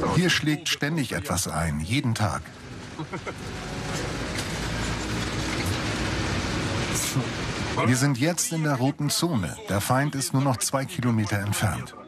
Hier schlägt ständig etwas ein, jeden Tag. Wir sind jetzt in der roten Zone. Der Feind ist nur noch 2 Kilometer entfernt.